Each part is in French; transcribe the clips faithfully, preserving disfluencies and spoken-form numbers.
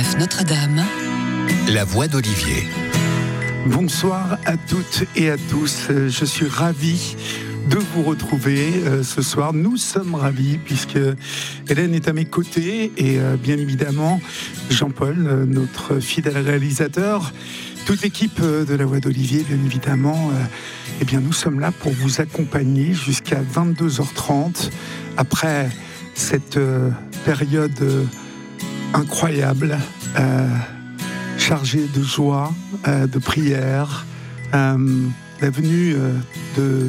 F Notre-Dame, la voix d'Olivier. Bonsoir à toutes et à tous. Je suis ravi de vous retrouver euh, ce soir. Nous sommes ravis puisque Hélène est à mes côtés et euh, bien évidemment Jean-Paul, euh, notre fidèle réalisateur, toute l'équipe euh, de la voix d'Olivier, bien évidemment. Euh, eh bien, nous sommes là pour vous accompagner jusqu'à vingt-deux heures trente après cette euh, période euh, incroyable, euh, chargée de joie, euh, de prière. Euh, la venue euh, de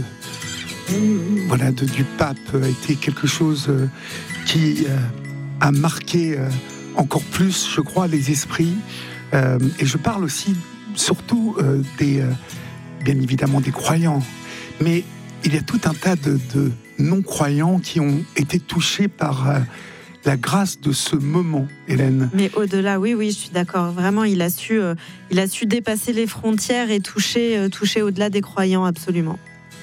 Voilà, de, du pape a été quelque chose euh, qui euh, a marqué euh, encore plus, je crois, les esprits. Euh, et je parle aussi, surtout, euh, des, euh, bien évidemment, des croyants. Mais il y a tout un tas de, de non-croyants qui ont été touchés par euh, la grâce de ce moment, Hélène. Mais au-delà, oui, oui, je suis d'accord. Vraiment, il a su, euh, il a su dépasser les frontières et toucher, euh, toucher au-delà des croyants, absolument.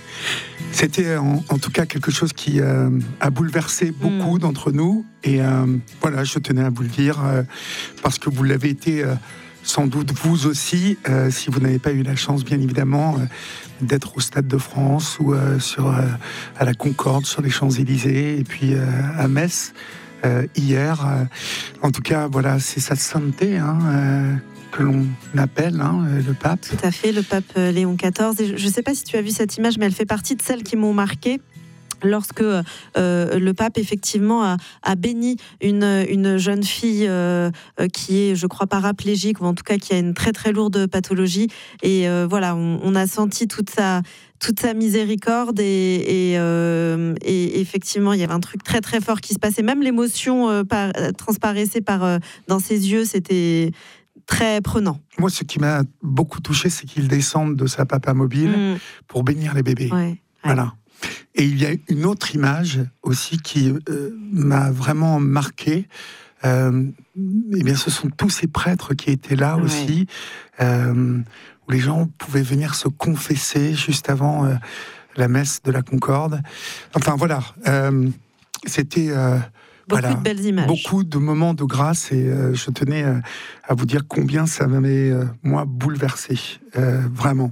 C'était en, en tout cas quelque chose qui euh, a bouleversé beaucoup mmh. d'entre nous. Et euh, voilà, je tenais à vous le dire, euh, parce que vous l'avez été euh, sans doute vous aussi, euh, si vous n'avez pas eu la chance, bien évidemment, euh, d'être au Stade de France ou euh, sur, euh, à la Concorde, sur les Champs-Élysées, et puis euh, à Metz, euh, hier. Euh, en tout cas, voilà, c'est sa sainteté, hein, euh, que l'on appelle hein, le pape. Tout à fait, le pape Léon quatorze. Et je ne sais pas si tu as vu cette image, mais elle fait partie de celles qui m'ont marquée. Lorsque euh, le pape, effectivement, a, a béni une, une jeune fille euh, qui est, je crois, paraplégique, ou en tout cas qui a une très très lourde pathologie. Et euh, voilà, on, on a senti toute sa, toute sa miséricorde. Et, et, euh, et effectivement, il y avait un truc très très fort qui se passait. Même l'émotion euh, par, transparaissait par, euh, dans ses yeux, c'était très prenant. Moi, ce qui m'a beaucoup touché, c'est qu'il descende de sa papa mobile mmh. pour bénir les bébés. Ouais, voilà. Ouais. Et il y a une autre image aussi qui euh, m'a vraiment marqué. Euh, eh bien, ce sont tous ces prêtres qui étaient là ouais. aussi, euh, où les gens pouvaient venir se confesser juste avant euh, la messe de la Concorde. Enfin voilà, euh, c'était euh, beaucoup voilà, de belles images, beaucoup de moments de grâce, et euh, je tenais euh, à vous dire combien ça m'avait euh, moi bouleversé, euh, vraiment.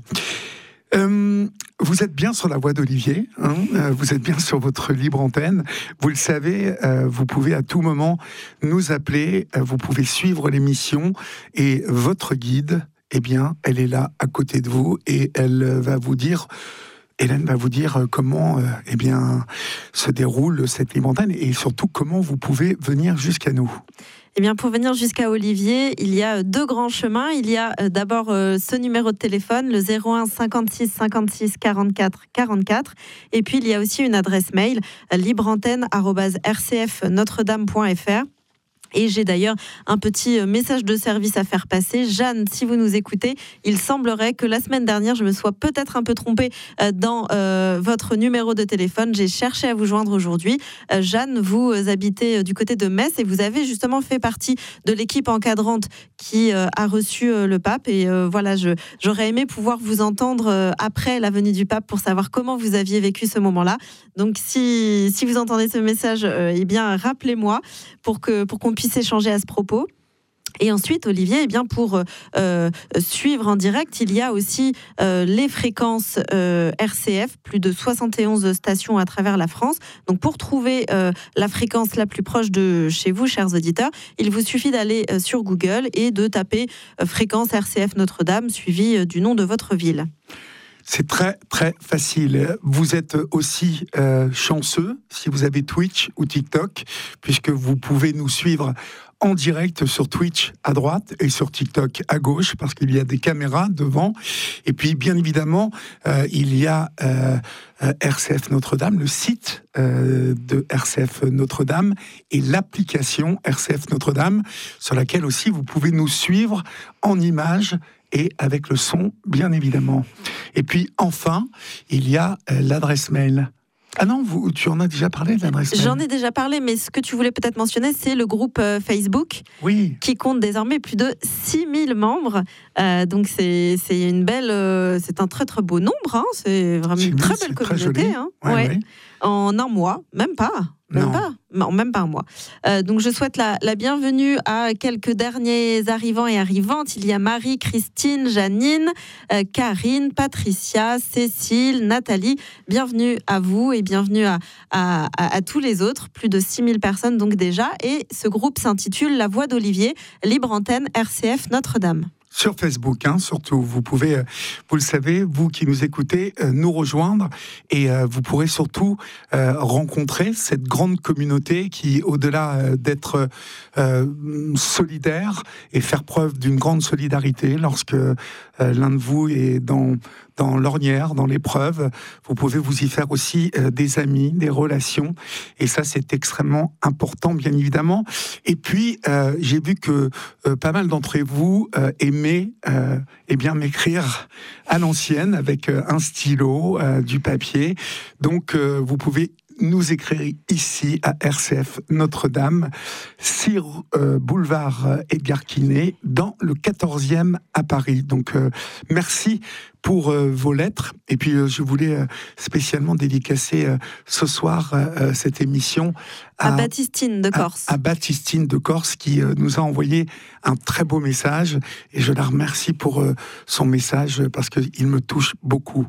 Euh, vous êtes bien sur la voie d'Olivier, hein, euh, vous êtes bien sur votre libre antenne. Vous le savez, euh, vous pouvez à tout moment nous appeler, euh, vous pouvez suivre l'émission, et votre guide, eh bien, elle est là à côté de vous, et elle va vous dire, Hélène va vous dire comment euh, eh bien, se déroule cette libre antenne, et surtout comment vous pouvez venir jusqu'à nous. Eh bien, pour venir jusqu'à Olivier, il y a deux grands chemins. Il y a d'abord ce numéro de téléphone, le zéro un cinquante-six cinquante-six quarante-quatre quarante-quatre. Et puis, il y a aussi une adresse mail, libreantenne arobase r c f notre dame point f r. Et j'ai d'ailleurs un petit message de service à faire passer. Jeanne, si vous nous écoutez, il semblerait que la semaine dernière, je me sois peut-être un peu trompée dans euh, votre numéro de téléphone. J'ai cherché à vous joindre aujourd'hui. Euh, Jeanne, vous habitez du côté de Metz et vous avez justement fait partie de l'équipe encadrante qui euh, a reçu euh, le pape. Et euh, voilà, je, j'aurais aimé pouvoir vous entendre euh, après la venue du pape pour savoir comment vous aviez vécu ce moment-là. Donc, si, si vous entendez ce message, euh, eh bien, rappelez-moi pour, que, pour qu'on puisse échanger à ce propos. Et ensuite, Olivier, eh bien, pour euh, suivre en direct, il y a aussi euh, les fréquences euh, R C F, plus de soixante et onze stations à travers la France. Donc, pour trouver euh, la fréquence la plus proche de chez vous, chers auditeurs, il vous suffit d'aller euh, sur Google et de taper euh, fréquence R C F Notre-Dame, suivi euh, du nom de votre ville. C'est très, très facile. Vous êtes aussi euh, chanceux si vous avez Twitch ou TikTok, puisque vous pouvez nous suivre en direct sur Twitch à droite et sur TikTok à gauche, parce qu'il y a des caméras devant. Et puis, bien évidemment, euh, il y a euh, euh, R C F Notre-Dame, le site euh, de R C F Notre-Dame et l'application R C F Notre-Dame, sur laquelle aussi vous pouvez nous suivre en images et avec le son, bien évidemment. Et puis, enfin, il y a euh, l'adresse mail. Ah non, vous, tu en as déjà parlé de l'adresse mail. J'en ai déjà parlé, mais ce que tu voulais peut-être mentionner, c'est le groupe euh, Facebook, oui, qui compte désormais plus de six mille membres. Euh, donc c'est, c'est une belle, euh, c'est un très très beau nombre. Hein. C'est vraiment une très belle communauté. Très hein. ouais, ouais. Ouais. En un mois, même pas. Même Non. pas, non, même pas un mois. Euh, donc je souhaite la, la bienvenue à quelques derniers arrivants et arrivantes. Il y a Marie, Christine, Janine, euh, Karine, Patricia, Cécile, Nathalie. Bienvenue à vous et bienvenue à, à, à, à tous les autres. Plus de six mille personnes donc déjà. Et ce groupe s'intitule La Voix d'Olivier, libre antenne R C F Notre-Dame. Sur Facebook, hein, surtout, vous pouvez, euh, vous le savez, vous qui nous écoutez, euh, nous rejoindre et euh, vous pourrez surtout euh, rencontrer cette grande communauté qui, au-delà euh, d'être euh, solidaire et faire preuve d'une grande solidarité lorsque euh, l'un de vous est dans dans l'ornière, dans l'épreuve, vous pouvez vous y faire aussi euh, des amis, des relations, et ça c'est extrêmement important, bien évidemment. Et puis euh, j'ai vu que euh, pas mal d'entre vous euh, aimaient euh, eh bien m'écrire à l'ancienne avec euh, un stylo, euh, du papier. Donc euh, vous pouvez nous écrire ici à R C F Notre-Dame, six euh, boulevard Edgar Quinet, dans le quatorzième à Paris. Donc euh, merci pour euh, vos lettres. Et puis euh, je voulais euh, spécialement dédicacer euh, ce soir euh, cette émission à, à Baptistine de Corse. À, à Baptistine de Corse qui euh, nous a envoyé un très beau message. Et je la remercie pour euh, son message parce qu'il me touche beaucoup.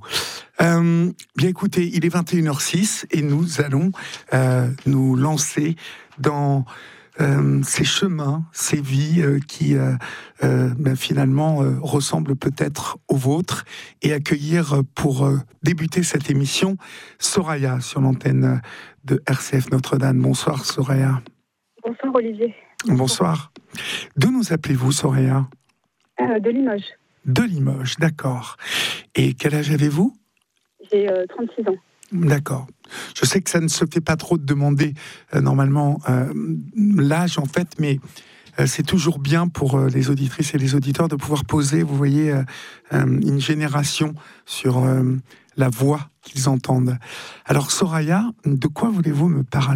Euh, bien écoutez, il est vingt et une heures six et nous allons euh, nous lancer dans euh, ces chemins, ces vies euh, qui euh, euh, ben, finalement euh, ressemblent peut-être aux vôtres et accueillir euh, pour euh, débuter cette émission Soraya sur l'antenne de R C F Notre-Dame. Bonsoir Soraya. Bonsoir Olivier. Bonsoir. D'où nous appelez-vous Soraya ? euh, De Limoges. De Limoges, d'accord. Et quel âge avez-vous ? J'ai euh, trente-six ans. D'accord. Je sais que ça ne se fait pas trop de demander euh, normalement euh, l'âge en fait, mais euh, c'est toujours bien pour euh, les auditrices et les auditeurs de pouvoir poser, vous voyez, euh, euh, une génération sur euh, la voix qu'ils entendent. Alors Soraya, de quoi voulez-vous me parler ?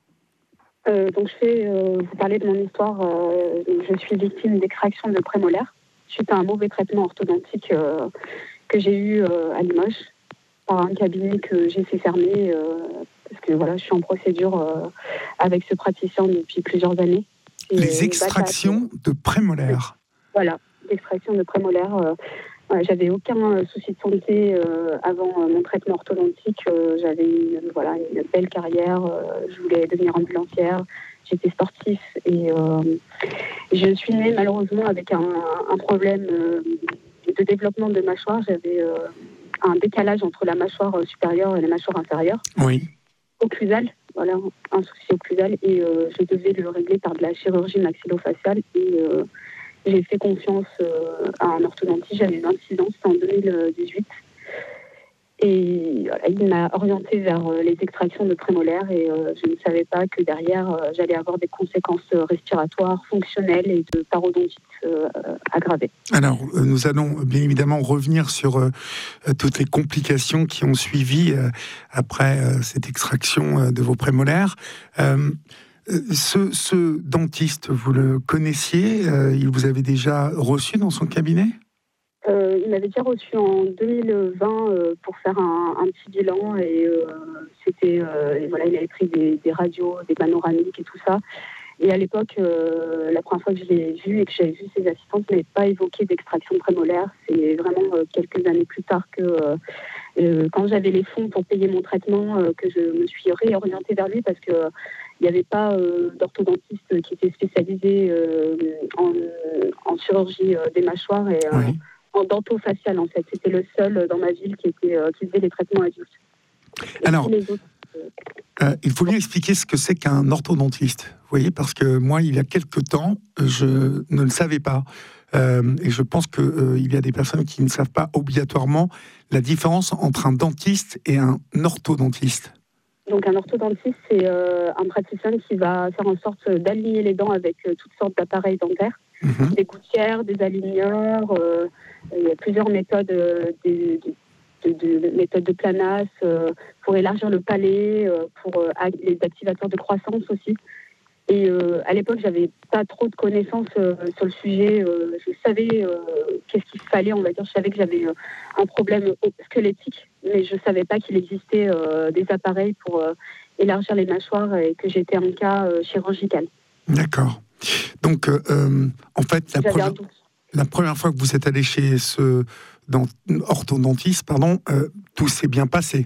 euh, Donc je vais euh, vous parler de mon histoire. Euh, je suis victime d'extraction de prémolaires suite à un mauvais traitement orthodontique euh, que j'ai eu euh, à Limoges, par un cabinet que j'ai fait fermer, euh, parce que voilà, je suis en procédure euh, avec ce praticien depuis plusieurs années. Et les extractions de prémolaires. Voilà, l'extraction de prémolaires. Euh, ouais, j'avais aucun euh, souci de santé euh, avant euh, mon traitement orthodontique. Euh, j'avais une, voilà, une belle carrière. Euh, je voulais devenir ambulancière. J'étais sportif et euh, je suis née malheureusement avec un, un problème euh, de développement de mâchoire. J'avais euh, un décalage entre la mâchoire supérieure et la mâchoire inférieure. Oui. Occlusal, voilà, un souci occlusal, et euh, je devais le régler par de la chirurgie maxillofaciale. Et euh, j'ai fait confiance euh, à un orthodontiste. J'avais vingt-six ans, c'était en deux mille dix-huit. Et voilà, il m'a orientée vers euh, les extractions de prémolaires et euh, je ne savais pas que derrière, euh, j'allais avoir des conséquences respiratoires, fonctionnelles et de parodontite euh, aggravée. Alors, euh, nous allons bien évidemment revenir sur euh, toutes les complications qui ont suivi euh, après euh, cette extraction euh, de vos prémolaires. Euh, ce, ce dentiste, vous le connaissiez ? euh, Il vous avait déjà reçu dans son cabinet ? Euh, il m'avait déjà reçu en deux mille vingt euh, pour faire un, un petit bilan et euh, c'était euh, et voilà, il avait pris des, des radios, des panoramiques et tout ça. Et à l'époque, euh, la première fois que je l'ai vu et que j'avais vu ses assistantes, n'avait pas évoqué d'extraction prémolaire. C'est vraiment euh, quelques années plus tard que euh, euh, quand j'avais les fonds pour payer mon traitement, euh, que je me suis réorientée vers lui parce que euh, il n'y avait pas euh, d'orthodontiste qui était spécialisé euh, en, en chirurgie euh, des mâchoires et euh, oui. en dentofacial en fait. C'était le seul dans ma ville qui, était, euh, qui faisait les traitements adultes. Et Alors, les autres, euh... euh, il faut bien expliquer ce que c'est qu'un orthodontiste. Vous voyez, parce que moi, il y a quelque temps, je ne le savais pas. Euh, et je pense qu'il euh, y a des personnes qui ne savent pas obligatoirement la différence entre un dentiste et un orthodontiste. Donc un orthodontiste, c'est euh, un praticien qui va faire en sorte d'aligner les dents avec euh, toutes sortes d'appareils dentaires. Mmh. Des gouttières, des aligneurs, euh, il y a plusieurs méthodes, euh, des, de, de, de, méthodes de Planas euh, pour élargir le palais, euh, pour euh, les activateurs de croissance aussi. Et euh, à l'époque, j'avais pas trop de connaissances euh, sur le sujet. Euh, je savais euh, qu'est-ce qu'il fallait, on va dire. Je savais que j'avais euh, un problème squelettique, mais je savais pas qu'il existait euh, des appareils pour euh, élargir les mâchoires et que j'étais un cas euh, chirurgical. D'accord. Donc, euh, en fait, la, J'avais pre- la première fois que vous êtes allé chez ce dent- orthodontiste, pardon, euh, tout s'est bien passé.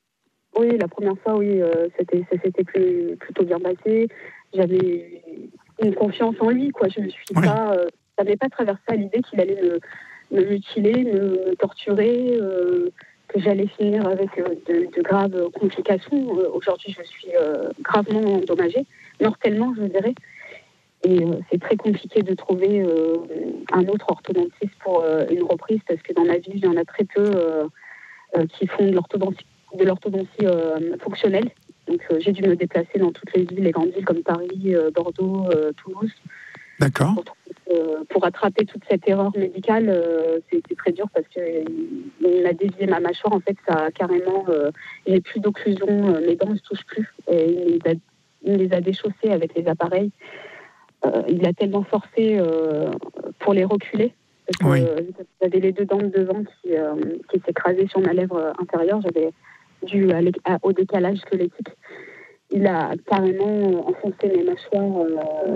Oui, la première fois, oui, euh, c'était, ça s'était plus, plutôt bien passé. J'avais une confiance en lui, quoi. Je me suis Oui. pas, euh, ça m'avait pas traversé à l'idée qu'il allait me, me mutiler, me, me torturer, euh, que j'allais finir avec euh, de, de graves complications. Euh, aujourd'hui, je suis euh, gravement endommagée, mortellement, je dirais. Et euh, c'est très compliqué de trouver euh, un autre orthodontiste pour euh, une reprise, parce que dans ma ville, il y en a très peu euh, euh, qui font de l'orthodontie, de l'orthodontie euh, fonctionnelle. Donc euh, j'ai dû me déplacer dans toutes les villes, les grandes villes comme Paris, euh, Bordeaux, euh, Toulouse. D'accord. Pour, euh, pour rattraper toute cette erreur médicale, euh, c'est, c'est très dur parce qu'on a dévié ma mâchoire. En fait, ça a carrément... Euh, j'ai plus d'occlusion, euh, mes dents ne se touchent plus. Et il, les a, il les a déchaussées avec les appareils. Euh, il a tellement forcé euh, pour les reculer. Parce que Oui. euh, j'avais les deux dents de devant qui, euh, qui s'écrasaient sur ma lèvre intérieure. J'avais dû à, à, au décalage squelettique. Il a carrément enfoncé mes mâchoires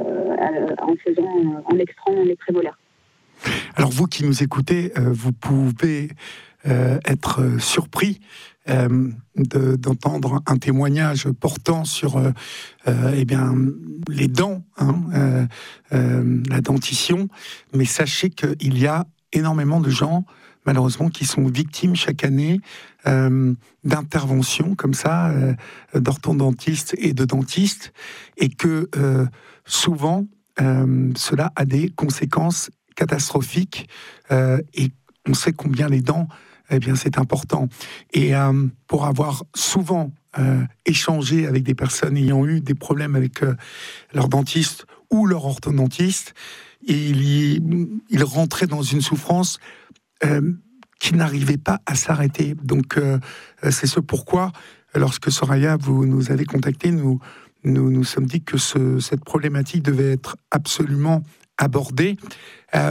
euh, en faisant, en extrayant les prémolaires. Alors vous qui nous écoutez, euh, vous pouvez euh, être surpris euh, de, d'entendre un témoignage portant sur euh, euh, eh bien, les dents, hein, euh, euh, la dentition, mais sachez qu'il y a énormément de gens, malheureusement, qui sont victimes chaque année euh, d'interventions comme ça, euh, d'orthodontistes et de dentistes, et que euh, souvent, euh, cela a des conséquences catastrophiques, euh, et on sait combien les dents, eh bien, c'est important. Et euh, pour avoir souvent euh, échangé avec des personnes ayant eu des problèmes avec euh, leur dentiste ou leur orthodontiste, il, y, il rentrait dans une souffrance euh, qui n'arrivait pas à s'arrêter. Donc, euh, c'est ce pourquoi, lorsque Soraya, vous nous avez contacté, nous nous nous sommes dit que ce, cette problématique devait être absolument abordée. Euh,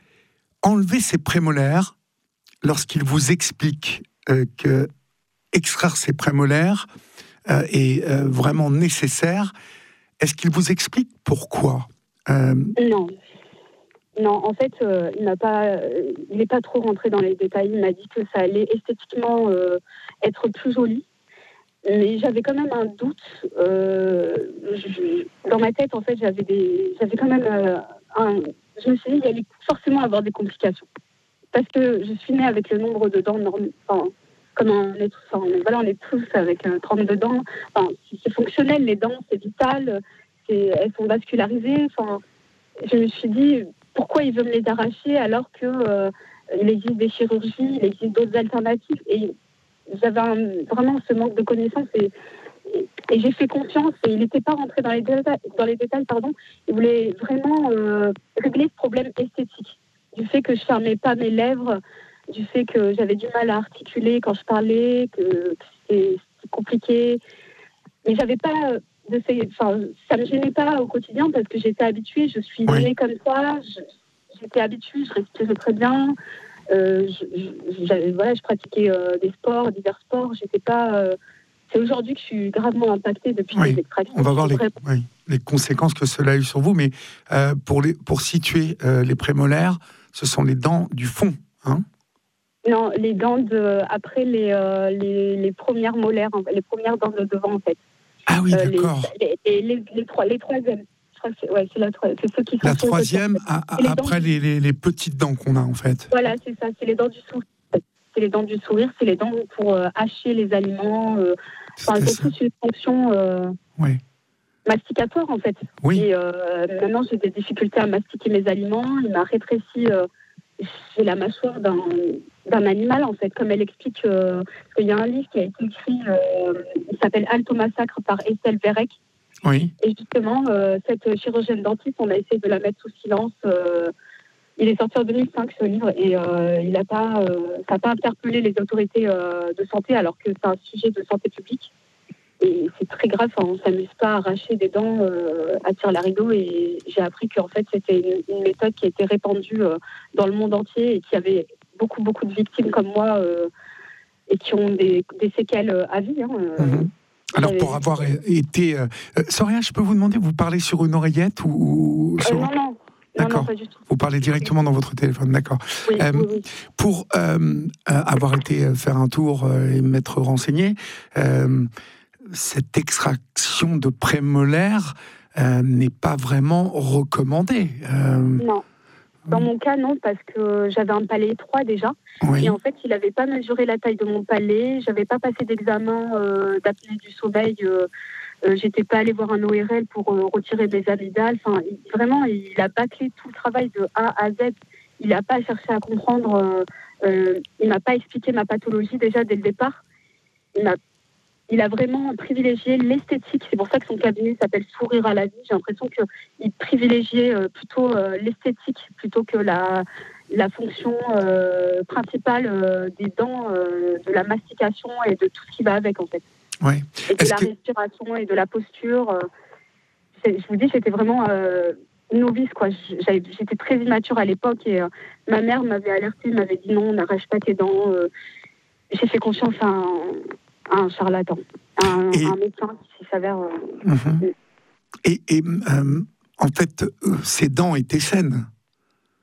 enlever ces prémolaires, lorsqu'il vous explique euh, que extraire ces prémolaires euh, est euh, vraiment nécessaire, est-ce qu'il vous explique pourquoi euh... Non. Non, en fait, euh, il n'a pas, euh, il n'est pas trop rentré dans les détails. Il m'a dit que ça allait esthétiquement euh, être plus joli. Mais j'avais quand même un doute. Euh, je, dans ma tête, en fait, j'avais, des, j'avais quand même euh, un... Je me suis dit qu'il allait forcément avoir des complications. Parce que je suis née avec le nombre de dents normal, enfin, comme un être, enfin, voilà, on est tous avec euh, trente-deux dents. Enfin, c'est fonctionnel, les dents, c'est vital, c'est, elles sont vascularisées. Enfin, je me suis dit, pourquoi il veut me les arracher alors que euh, il existe des chirurgies, il existe d'autres alternatives. Et j'avais un, vraiment ce manque de connaissances et, et, et j'ai fait confiance et il n'était pas rentré dans les détails, dans les détails pardon. Il voulait vraiment euh, régler ce problème esthétique. Du fait que je fermais pas mes lèvres, du fait que j'avais du mal à articuler quand je parlais, que, que c'était, c'était compliqué. Mais j'avais pas de ces, enfin, ça me gênait pas au quotidien parce que j'étais habituée, je suis Oui. née comme ça, je, j'étais habituée, je respirais très bien. Euh, je, je, voilà, je pratiquais euh, des sports, divers sports. J'étais pas. Euh, c'est aujourd'hui que je suis gravement impactée depuis oui. les extractions. On va voir les, vraiment... oui, les conséquences que cela a eu sur vous, mais euh, pour, les, pour situer euh, les prémolaires, ce sont les dents du fond, hein? Non, les dents de après les, euh, les les premières molaires, les premières dents de devant en fait. Ah oui, euh, d'accord. Les les, les, les, trois, les troisièmes. Je crois que c'est, ouais, c'est, la, c'est ceux qui sont la troisième, côté, en fait. à, à, les après dents... les, les, les petites dents qu'on a en fait. Voilà, c'est ça, c'est les dents du sourire. C'est les dents du sourire, c'est les dents pour euh, hacher les aliments. Euh, enfin, elles ont tous une fonction euh, oui. masticatoire en fait. Oui. Et euh, maintenant, j'ai des difficultés à mastiquer mes aliments. Il m'a rétréci. Euh, j'ai la mâchoire d'un, d'un animal en fait, comme elle explique. Euh, parce qu'il y a un livre qui a été écrit, euh, il s'appelle Halte au massacre par Estelle Verrec. Oui. Et justement, euh, cette chirurgienne dentiste, on a essayé de la mettre sous silence. Euh, il est sorti en deux mille cinq ce livre et euh, il a pas, euh, ça n'a pas interpellé les autorités euh, de santé alors que c'est un sujet de santé publique. Et c'est très grave, hein, on ne s'amuse pas à arracher des dents euh, à tire-larigot. Et j'ai appris qu'en fait, c'était une, une méthode qui était répandue euh, dans le monde entier et qui avait beaucoup, beaucoup de victimes comme moi euh, et qui ont des, des séquelles à vie. Hein, euh. Mmh. Alors, pour avoir été... Euh, Soria, je peux vous demander, vous parlez sur une oreillette ou... Euh, sur... non, non. D'accord. Non, non, pas du tout. Vous parlez directement dans votre téléphone, d'accord. Oui, euh, oui, oui. Pour euh, euh, avoir été faire un tour euh, et m'être renseigné, euh, cette extraction de prémolaire euh, n'est pas vraiment recommandée. Euh... Non. Dans mon cas, non, parce que j'avais un palais étroit déjà. Oui. Et en fait, il n'avait pas mesuré la taille de mon palais. Je n'avais pas passé d'examen euh, d'apnée du sommeil. Euh, euh, j'étais pas allée voir un O R L pour euh, retirer mes amygdales. Enfin, il, vraiment, il a bâclé tout le travail de A à Z. Il n'a pas cherché à comprendre. Euh, euh, il m'a pas expliqué ma pathologie déjà dès le départ. Il m'a Il a vraiment privilégié l'esthétique. C'est pour ça que son cabinet s'appelle Sourire à la vie. J'ai l'impression qu'il privilégiait euh, plutôt euh, l'esthétique plutôt que la, la fonction euh, principale euh, des dents, euh, de la mastication et de tout ce qui va avec, en fait. Ouais. Et de Est-ce la que... respiration et de la posture. Euh, je vous dis, j'étais vraiment euh, novice, quoi. J'avais, j'étais très immature à l'époque et euh, ma mère m'avait alertée, m'avait dit non, n'arrache pas tes dents. Euh, j'ai fait confiance à un... un charlatan, un, et... un médecin qui s'avère... Euh... Mmh. Et, et euh, en fait, euh, ces dents étaient saines. Comment ?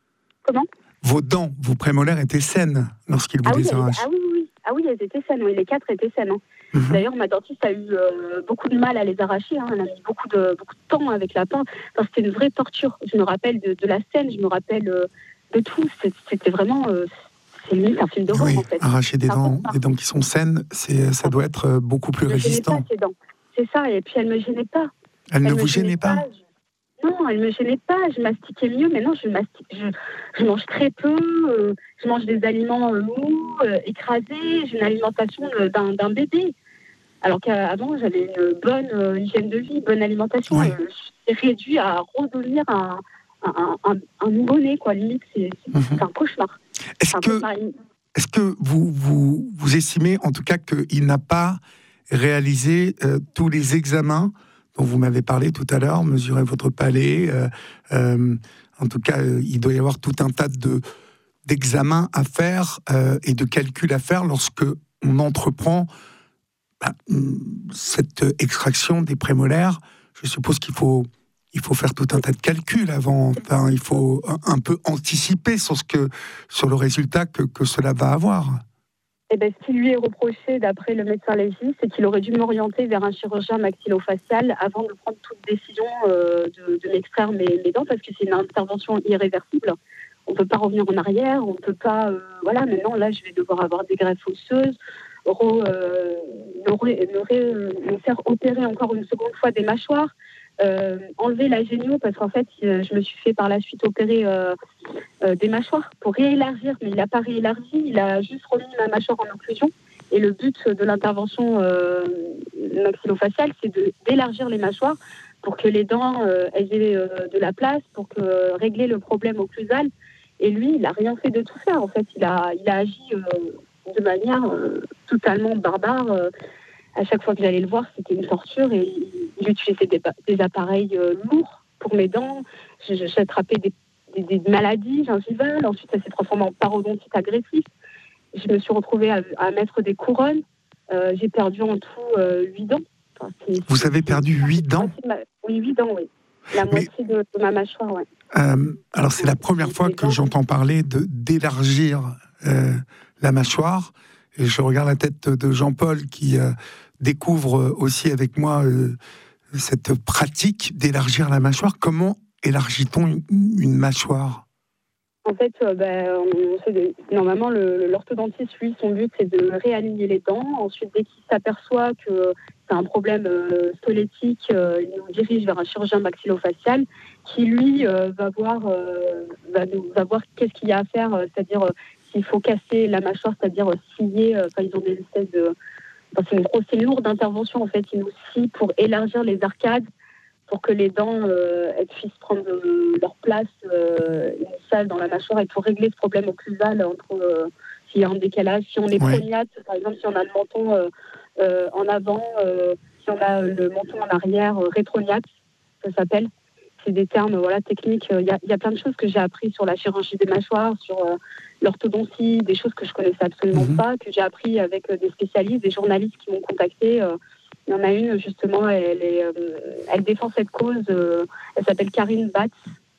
Vos dents, vos prémolaires étaient saines lorsqu'il vous ah oui, les arrache. Ah oui, oui, ah oui, elles étaient saines, oui, les quatre étaient saines. Hein. Mmh. D'ailleurs, ma dentiste a eu euh, beaucoup de mal à les arracher, hein. Elle a mis beaucoup de, beaucoup de temps avec la pince. Enfin, c'était une vraie torture. Je me rappelle de, de la scène, je me rappelle euh, de tout. C'était vraiment... Euh, c'est limite un film d'horreur, oui, en fait. Arracher des dents, des dents qui sont saines, c'est, ça doit être beaucoup plus résistant. Pas, ces dents. C'est ça, et puis elle ne me gênait pas. Elle, elle ne vous gênait pas, pas je... Non, elle ne me gênait pas, je mastiquais mieux, mais non, je, mastique... je, je mange très peu, euh, je mange des aliments euh, mous, euh, écrasés, j'ai une alimentation euh, d'un, d'un bébé. Alors qu'avant, j'avais une bonne euh, hygiène de vie, une bonne alimentation. Oui. Euh, je suis réduit à redevenir un, un, un, un nouveau-né, quoi. Limite, c'est, c'est, mm-hmm. c'est un cauchemar. Est-ce un que, cauchemar. est-ce que vous, vous, vous estimez, en tout cas, qu'il n'a pas réalisé euh, tous les examens dont vous m'avez parlé tout à l'heure, mesurer votre palais, euh, euh, en tout cas, euh, il doit y avoir tout un tas de, d'examens à faire euh, et de calculs à faire lorsque on entreprend bah, cette extraction des prémolaires. Je suppose qu'il faut, il faut faire tout un tas de calculs avant. Enfin, il faut un, un peu anticiper sur, ce que, sur le résultat que, que cela va avoir. Eh ben, ce qui lui est reproché, d'après le médecin légiste, c'est qu'il aurait dû m'orienter vers un chirurgien maxillofacial avant de prendre toute décision euh, de, de m'extraire mes, mes dents, parce que c'est une intervention irréversible. On ne peut pas revenir en arrière, on ne peut pas... Euh, voilà, maintenant, là, je vais devoir avoir des greffes osseuses, re, euh, me, me, me, me faire opérer encore une seconde fois des mâchoires, euh, enlever la génio, parce qu'en fait, je me suis fait par la suite opérer euh, euh, des mâchoires pour réélargir, mais il n'a pas réélargi, il a juste remis ma mâchoire en occlusion. Et le but de l'intervention euh, maxillofaciale, c'est de, d'élargir les mâchoires pour que les dents euh, elles aient euh, de la place, pour que, euh, régler le problème occlusal. Et lui, il n'a rien fait de tout ça. En fait, il a, il a agi euh, de manière euh, totalement barbare. Euh, à chaque fois que j'allais le voir, c'était une torture. Et il utilisait des, des appareils euh, lourds pour mes dents. J'attrapais des, des, des maladies gingivales. Ensuite, ça s'est transformé en parodontite agressive. Je me suis retrouvée à, à mettre des couronnes. Euh, j'ai perdu en tout euh, huit dents. Enfin, c'est, Vous c'est, avez perdu huit dents ? ma... Oui, huit dents, oui. La Mais... moitié de, de ma mâchoire, oui. Euh, alors, c'est la première fois que j'entends parler de, d'élargir euh, la mâchoire. Et je regarde la tête de Jean-Paul qui euh, découvre aussi avec moi euh, cette pratique d'élargir la mâchoire. Comment élargit-on une, une mâchoire ? En fait, euh, ben, on, de, normalement, le, l'orthodontiste, lui, son but, c'est de réaligner les dents. Ensuite, dès qu'il s'aperçoit que c'est un problème euh, squelettique, euh, il nous dirige vers un chirurgien maxillofacial qui, lui, euh, va voir, euh, va, va voir qu'est-ce qu'il y a à faire, euh, c'est-à-dire euh, s'il faut casser la mâchoire, c'est-à-dire euh, scier. Euh, ils ont des espèces de... Enfin, c'est une grosse, c'est une lourde intervention, en fait. Ils nous scient pour élargir les arcades, pour que les dents euh, elles puissent prendre euh, leur place euh, initiale dans la mâchoire et pour régler ce problème occlusal entre euh, s'il y a un décalage, si on est ouais. prognate, par exemple, si on a le menton euh, euh, en avant, euh, si on a le menton en arrière, euh, rétrognate, ça s'appelle. C'est des termes voilà, techniques. Il y a, il y a plein de choses que j'ai appris sur la chirurgie des mâchoires, sur euh, l'orthodontie, des choses que je connaissais absolument mmh. pas, que j'ai appris avec euh, des spécialistes, des journalistes qui m'ont contacté. Euh, Il y en a une, justement, elle, est, euh, elle défend cette cause. Euh, elle s'appelle Karine Batz.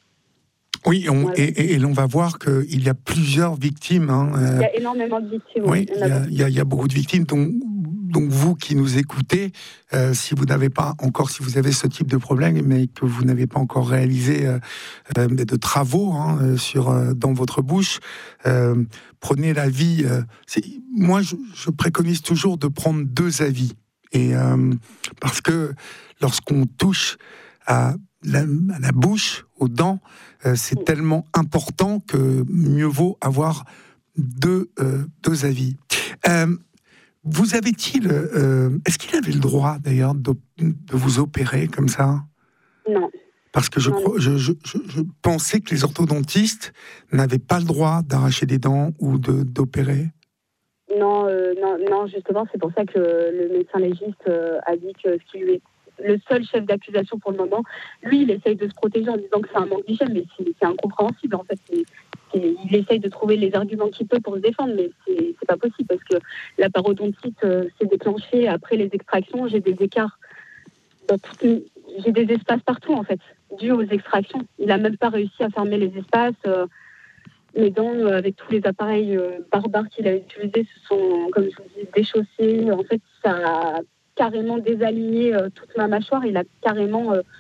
Oui, on, voilà. et, et, et l'on va voir qu'il y a plusieurs victimes. Hein, euh, il y a énormément de victimes. Oui, il y, a, il, y a, il y a beaucoup de victimes. Donc, donc vous qui nous écoutez, euh, si vous n'avez pas encore, si vous avez ce type de problème, mais que vous n'avez pas encore réalisé euh, euh, de travaux hein, sur, euh, dans votre bouche, euh, prenez l'avis. Euh, moi, je, je préconise toujours de prendre deux avis. Et, euh, parce que lorsqu'on touche à la, à la bouche, aux dents, euh, c'est tellement important que mieux vaut avoir deux, euh, deux avis. Euh, vous avez-il... Euh, est-ce qu'il avait le droit, d'ailleurs, de, de vous opérer comme ça ? Non. Parce que je, non, je, je, je, je pensais que les orthodontistes n'avaient pas le droit d'arracher des dents ou de, d'opérer. Non, euh, non, non, justement, c'est pour ça que le médecin légiste euh, a dit que ce qui lui est le seul chef d'accusation pour le moment, lui, il essaye de se protéger en disant que c'est un manque d'hygiène, mais c'est, c'est incompréhensible, en fait. C'est, c'est, il essaye de trouver les arguments qu'il peut pour se défendre, mais c'est, c'est pas possible, parce que la parodontite euh, s'est déclenchée après les extractions. J'ai des écarts, dans toute une... j'ai des espaces partout, en fait, dû aux extractions. Il n'a même pas réussi à fermer les espaces. Euh, mes dents, euh, avec tous les appareils euh, barbares qu'il a utilisés, se sont, comme je vous dis, déchaussés. En fait, ça a carrément désaligné euh, toute ma mâchoire. Il a carrément euh,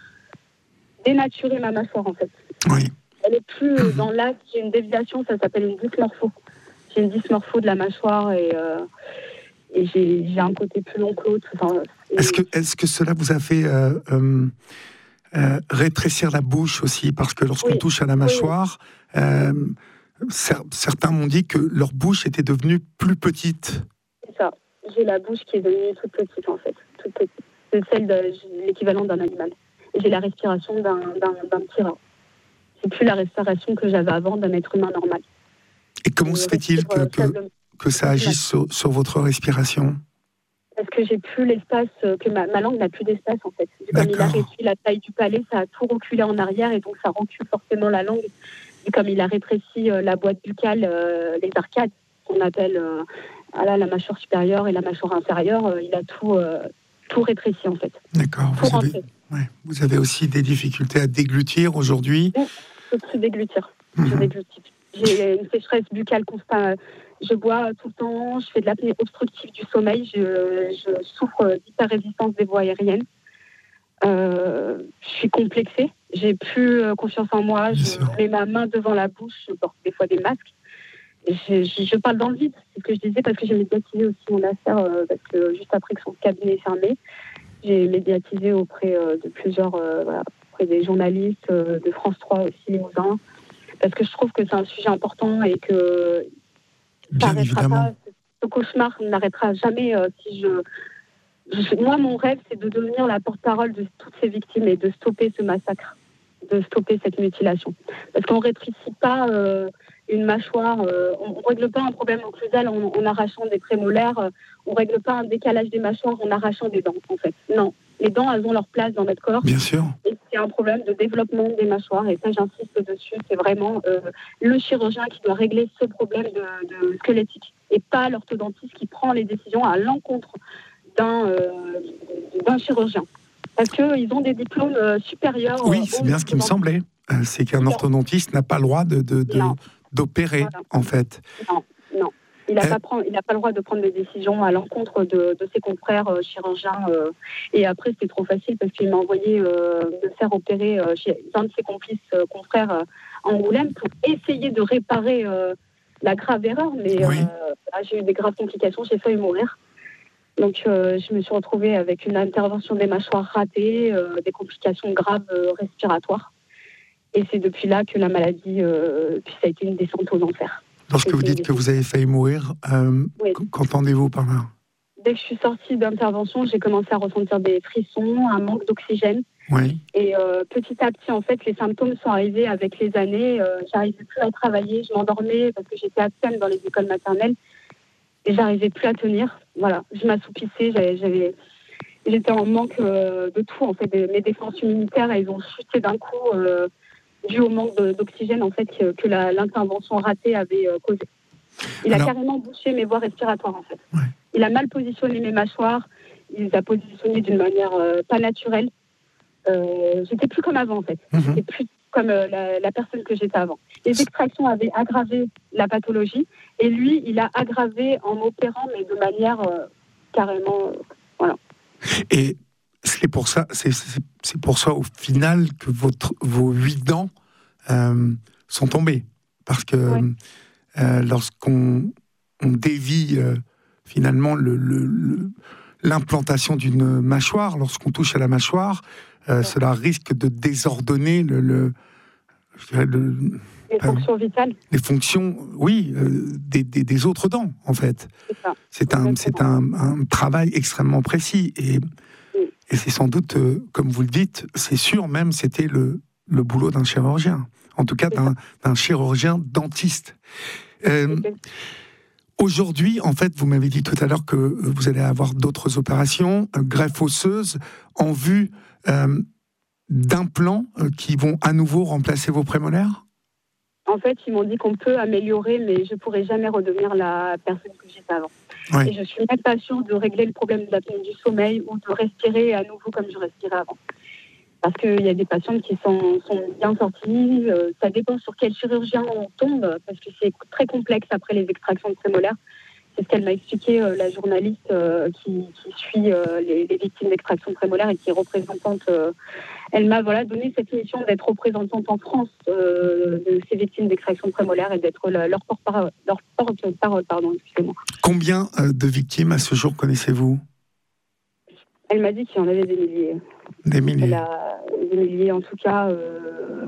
dénaturé ma mâchoire, en fait. Oui. Elle n'est plus euh, dans l'axe. J'ai une déviation, ça s'appelle une dysmorpho. J'ai une dysmorpho de la mâchoire et, euh, et j'ai, j'ai un côté plus long que l'autre. Enfin, est-ce, que, est-ce que cela vous a fait euh, euh, euh, rétrécir la bouche aussi ? Parce que lorsqu'on oui. touche à la mâchoire, oui. euh, cer- certains m'ont dit que leur bouche était devenue plus petite. C'est ça. J'ai la bouche qui est devenue toute petite, en fait. Toute petite. C'est celle de l'équivalent d'un animal. Et j'ai la respiration d'un, d'un, d'un petit rat. C'est plus la respiration que j'avais avant d'un être humain normal. Et comment se fait-il que, que, que ça agisse sur, sur votre respiration ? Parce que j'ai plus l'espace, que ma, ma langue n'a plus d'espace, en fait. Comme il a réduit la taille du palais, ça a tout reculé en arrière et donc ça recule forcément la langue. Et comme il a rétréci euh, la boîte buccale, euh, les arcades, qu'on appelle euh, voilà, la mâchoire supérieure et la mâchoire inférieure, euh, il a tout, euh, tout rétréci, en fait. D'accord. Vous avez, ouais, vous avez aussi des difficultés à déglutir aujourd'hui ? Oui, je peux plus déglutir. Mmh. Je déglutis. J'ai une sécheresse buccale constante. Je bois tout le temps, je fais de l'apnée obstructive du sommeil, je, je souffre d'hyperrésistance des voies aériennes. Euh, je suis complexée, j'ai plus confiance en moi, je sûr. mets ma main devant la bouche, je porte des fois des masques. Je, je, je parle dans le vide, c'est ce que je disais, parce que j'ai médiatisé aussi mon affaire, euh, parce que juste après que son cabinet est fermé, j'ai médiatisé auprès euh, de plusieurs, euh, voilà, auprès des journalistes, euh, de France trois aussi, Limousin, parce que je trouve que c'est un sujet important et que ça n'arrêtera pas. Ce cauchemar n'arrêtera jamais euh, si je, je... Moi, mon rêve, c'est de devenir la porte-parole de toutes ces victimes et de stopper ce massacre, de stopper cette mutilation. Parce qu'on ne rétrécit pas euh, une mâchoire, euh, on ne règle pas un problème occlusal en, en arrachant des prémolaires, euh, on ne règle pas un décalage des mâchoires en arrachant des dents, en fait. Non, les dents, elles ont leur place dans notre corps. Bien sûr. Et c'est un problème de développement des mâchoires, et ça, j'insiste dessus. C'est vraiment euh, le chirurgien qui doit régler ce problème de, de squelettique, et pas l'orthodontiste qui prend les décisions à l'encontre d'un, euh, d'un chirurgien. Parce qu'ils ont des diplômes euh, supérieurs. Oui, c'est bien ce qui me semblait. Euh, c'est qu'un orthodontiste n'a pas le droit de, de, de, d'opérer, voilà. en fait. Non, non. Il n'a euh... pas, pas le droit de prendre des décisions à l'encontre de, de ses confrères euh, chirurgiens. Euh, et après, c'était trop facile parce qu'il m'a envoyé euh, me faire opérer euh, chez un de ses complices euh, confrères euh, en Angoulême pour essayer de réparer euh, la grave erreur. Mais oui. euh, j'ai eu des graves complications, j'ai failli mourir. Donc, euh, je me suis retrouvée avec une intervention des mâchoires ratée, euh, des complications graves euh, respiratoires. Et c'est depuis là que la maladie, euh, puis ça a été une descente aux enfers. Lorsque vous dites que vous avez failli mourir, euh, oui. qu'entendez-vous par là ? Dès que je suis sortie d'intervention, j'ai commencé à ressentir des frissons, un manque d'oxygène. Oui. Et euh, petit à petit, en fait, les symptômes sont arrivés avec les années. Euh, j'arrivais plus à travailler, je m'endormais parce que j'étais absente dans les écoles maternelles. Et j'arrivais plus à tenir. Voilà, je m'assoupissais, j'avais, j'avais, j'étais en manque euh, de tout. En fait, mes défenses immunitaires, elles ont chuté d'un coup. Euh, dû au manque de, d'oxygène en fait que, que la, l'intervention ratée avait euh, causé. Il Alors, a carrément bouché mes voies respiratoires en fait. Ouais. Il a mal positionné mes mâchoires, il les a positionnés d'une manière euh, pas naturelle. Euh, j'étais plus comme avant, en fait. Mmh. J'étais plus comme euh, la, la personne que j'étais avant. Les extractions avaient aggravé la pathologie, et lui, il a aggravé en opérant, mais de manière euh, carrément... Euh, voilà. Et c'est pour ça, c'est, c'est, c'est pour ça, au final, que votre, vos huit dents euh, sont tombées. Parce que ouais. euh, lorsqu'on on dévie euh, finalement le, le, le, l'implantation d'une mâchoire, lorsqu'on touche à la mâchoire, euh, ouais. cela risque de désordonner le, le, je dirais le les euh, fonctions vitales. Les fonctions, oui, euh, des, des, des autres dents, en fait. C'est ça. C'est un, c'est un, un travail extrêmement précis. Et, oui. et c'est sans doute, euh, comme vous le dites, c'est sûr même, c'était le, le boulot d'un chirurgien. En tout cas, d'un, d'un chirurgien dentiste. Euh, okay. Aujourd'hui, en fait, vous m'avez dit tout à l'heure que vous allez avoir d'autres opérations, euh, greffe osseuse, en vue euh, d'implants euh, qui vont à nouveau remplacer vos prémolaires ? En fait, ils m'ont dit qu'on peut améliorer, mais je ne pourrai jamais redevenir la personne que j'étais avant. Ouais. Et je suis même pas sûre de régler le problème de l'apnée du sommeil ou de respirer à nouveau comme je respirais avant. Parce qu'il y a des patientes qui sont, sont bien sorties. Euh, ça dépend sur quel chirurgien on tombe, parce que c'est très complexe après les extractions de prémolaires. C'est ce qu'elle m'a expliqué, euh, la journaliste euh, qui, qui suit euh, les, les victimes d'extraction prémolaire et qui est représentante. Euh, elle m'a voilà, donné cette mission d'être représentante en France euh, de ces victimes d'extraction prémolaire et d'être la, leur porte-parole. Leur porte-parole pardon, excusez-moi. Combien euh, de victimes à ce jour connaissez-vous ? Elle m'a dit qu'il y en avait des milliers. Des milliers. Elle a, des milliers, en tout cas, euh,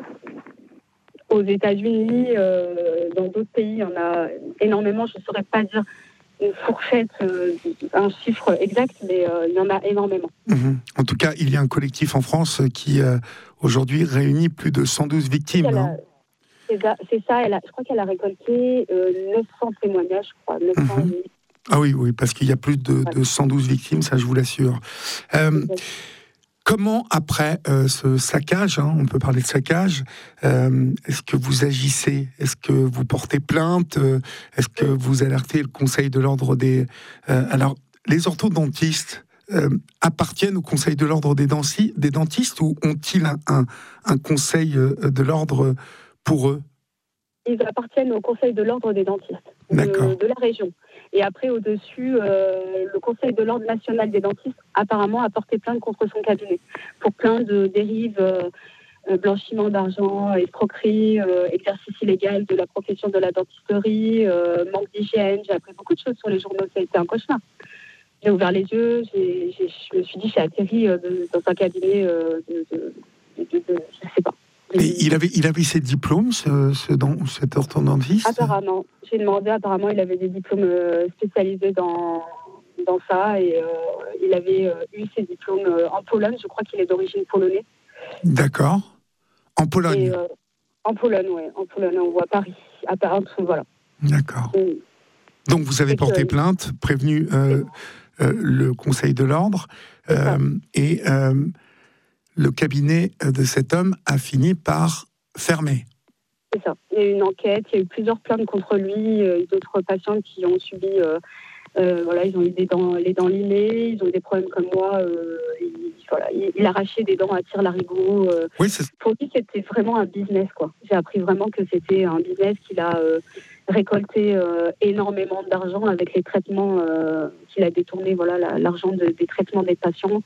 aux États-Unis, euh, dans d'autres pays, il y en a énormément. Je ne saurais pas dire une fourchette, euh, un chiffre exact, mais euh, il y en a énormément. Mmh. En tout cas, il y a un collectif en France qui, euh, aujourd'hui, réunit plus de cent douze victimes. A, hein. c'est, ça, c'est ça, elle a, je crois qu'elle a récolté euh, neuf cents témoignages, je crois, neuf cents mmh. Ah oui, oui, parce qu'il y a plus de, ouais. de cent douze victimes, ça je vous l'assure. Euh, comment, après euh, ce saccage, hein, on peut parler de saccage, euh, est-ce que vous agissez ? Est-ce que vous portez plainte ? Est-ce que vous alertez le Conseil de l'Ordre des... Euh, alors, les orthodontistes euh, appartiennent au Conseil de l'Ordre des, densi- des dentistes ou ont-ils un, un, un Conseil de l'Ordre pour eux ? Ils appartiennent au Conseil de l'Ordre des dentistes de, de la région. Et après, au-dessus, euh, le Conseil de l'Ordre national des dentistes, apparemment, a porté plainte contre son cabinet pour plein de dérives, euh, blanchiment d'argent, escroquerie, euh, exercice illégal de la profession de la dentisterie, euh, manque d'hygiène. J'ai appris beaucoup de choses sur les journaux, ça a été un cauchemar. J'ai ouvert les yeux, j'ai, j'ai, je me suis dit, j'ai atterri euh, de, dans un cabinet euh, de, de, de, de, de... Je ne sais pas. Et il avait, il avait ses diplômes, ce, ce, cet orthodontiste ? Apparemment. J'ai demandé, apparemment, il avait des diplômes spécialisés dans, dans ça. Et euh, il avait euh, eu ses diplômes euh, en Pologne. Je crois qu'il est d'origine polonaise. D'accord. En Pologne et, euh, En Pologne, oui. En Pologne, on voit Paris. À Paris, voilà. D'accord. Et, Donc, vous avez porté que, plainte, prévenu euh, euh, le Conseil de l'Ordre. Euh, et... Euh, le cabinet de cet homme a fini par fermer. C'est ça. Il y a eu une enquête, il y a eu plusieurs plaintes contre lui, euh, d'autres patients qui ont subi, euh, euh, voilà, ils ont eu des dents, les dents limées, ils ont eu des problèmes comme moi. Euh, il, voilà, il, il arrachait des dents à tire-larigot. Euh. Oui, c'est... Pour lui, c'était vraiment un business, quoi. J'ai appris vraiment que c'était un business qu'il a euh, récolté euh, énormément d'argent avec les traitements euh, qu'il a détourné, voilà, la, l'argent de, des traitements des patients.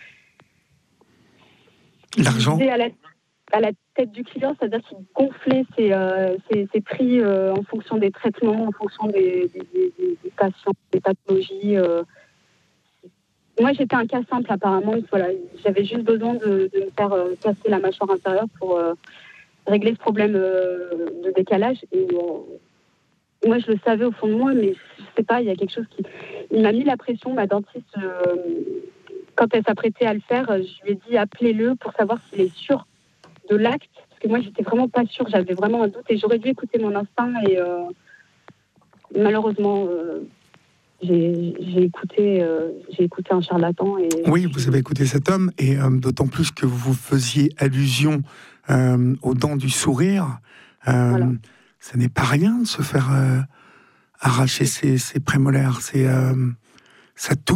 L'argent à la, à la tête du client, c'est-à-dire qu'il gonflait ses, euh, ses, ses prix euh, en fonction des traitements, en fonction des, des, des, des patients, des pathologies. Euh. Moi, j'étais un cas simple apparemment. Voilà, j'avais juste besoin de, de me faire euh, casser la mâchoire inférieure pour euh, régler ce problème euh, de décalage. Et euh, moi, je le savais au fond de moi, mais je sais pas, il y a quelque chose qui... Il m'a mis la pression, ma dentiste... Euh, Quand elle s'apprêtait à le faire, je lui ai dit appelez-le pour savoir s'il est sûr de l'acte. Parce que moi, j'étais vraiment pas sûre, j'avais vraiment un doute et j'aurais dû écouter mon instinct. Et euh, malheureusement, euh, j'ai, j'ai, écouté, euh, j'ai écouté un charlatan. Et... Oui, vous avez écouté cet homme, et euh, d'autant plus que vous faisiez allusion euh, aux dents du sourire. Euh, voilà. Ce n'est pas rien de se faire euh, arracher ses, ses prémolaires. C'est, euh, ça touche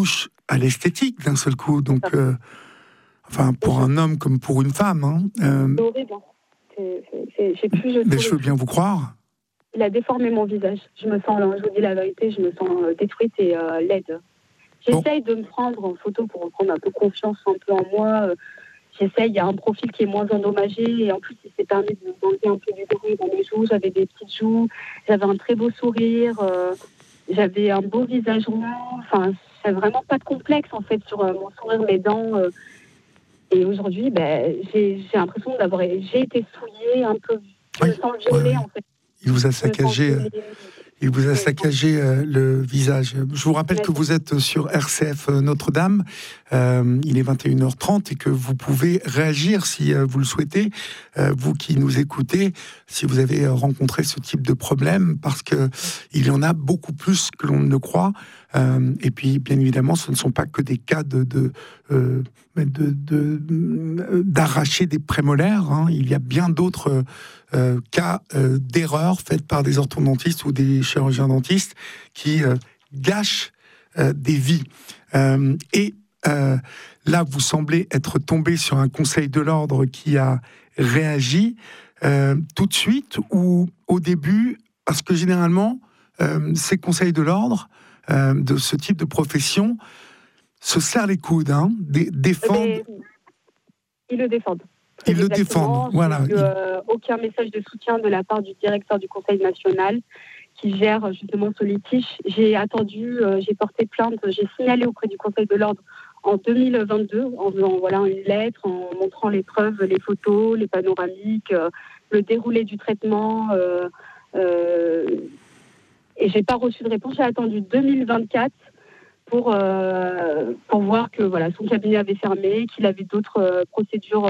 à l'esthétique d'un seul coup. Donc, euh, enfin, pour un homme comme pour une femme. Hein, euh, c'est horrible. C'est, c'est, c'est, j'ai plus, je mais je veux bien vous croire. Il a déformé mon visage. Je me sens, je vous dis la vérité, je me sens détruite et euh, laide. J'essaye bon. de me prendre en photo pour reprendre un peu confiance un peu en moi. J'essaye, il y a un profil qui est moins endommagé et en plus il s'est permis de d'enlever un peu du gris dans mes joues. J'avais des petites joues, j'avais un très beau sourire, euh, j'avais un beau visage rond. Enfin, j'ai vraiment pas de complexe en fait sur euh, mon sourire, mes dents. Euh, et aujourd'hui, ben, j'ai, j'ai l'impression d'avoir j'ai été souillée un peu. Je oui, me sens violée oui. en fait. Il vous a saccagé. Il vous a saccagé euh, le visage. Je vous rappelle que vous êtes sur R C F Notre-Dame. Euh, il est vingt et une heures trente et que vous pouvez réagir si euh, vous le souhaitez. Euh, vous qui nous écoutez, si vous avez rencontré ce type de problème, parce que il y en a beaucoup plus que l'on ne le croit. Euh, et puis, bien évidemment, ce ne sont pas que des cas de, de, euh, de, de, de d'arracher des prémolaires. Hein. Il y a bien d'autres euh, cas euh, d'erreurs faites par des orthodontistes ou des chirurgiens dentistes qui euh, gâchent euh, des vies. Euh, et euh, là, vous semblez être tombé sur un conseil de l'ordre qui a réagi euh, tout de suite ou au début, parce que généralement, euh, ces conseils de l'ordre Euh, de ce type de profession se serrent les coudes, hein, dé- défendent. Ils le défendent. Ils le défendent, voilà. Il... Euh, aucun message de soutien de la part du directeur du Conseil national qui gère justement ce litige. J'ai attendu, euh, j'ai porté plainte, j'ai signalé auprès du Conseil de l'ordre en deux mille vingt-deux en faisant voilà, une lettre, en montrant les preuves, les photos, les panoramiques, euh, le déroulé du traitement. Euh, euh, Et j'ai pas reçu de réponse. J'ai attendu deux mille vingt-quatre pour, euh, pour voir que voilà, son cabinet avait fermé, qu'il avait d'autres euh, procédures